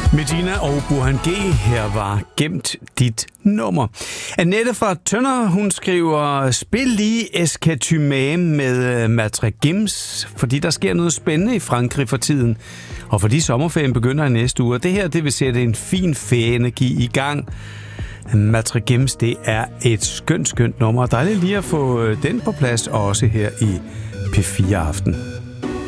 Medina og Burhan G. Her var Gemt dit nummer. Annette fra Tønder, hun skriver: spil lige Escatymame med Matre Gims, fordi der sker noget spændende i Frankrig for tiden. Og fordi sommerferien begynder i næste uge. Det her, det vil sætte en fin ferieenergi i gang. Matre Gims, det er et skønt nummer. Dejligt lige at få den på plads, også her i P4 Aften.